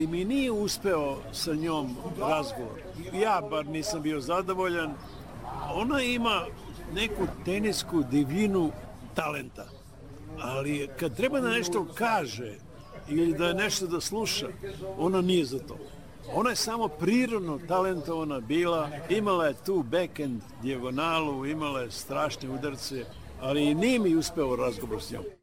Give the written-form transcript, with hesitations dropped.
I mi nije uspeo sa njom razgovor. Ja bar nisam bio zadovoljan. Ona ima neku tenisku divljinu talenta, ali kad treba da nešto kaže ili da je nešto da sluša, ona nije za to. Ona je samo prirodno talentovana bila, imala je tu backhand dijagonalu, imala je strašne udarce, ali nije mi uspeo razgovor s njom.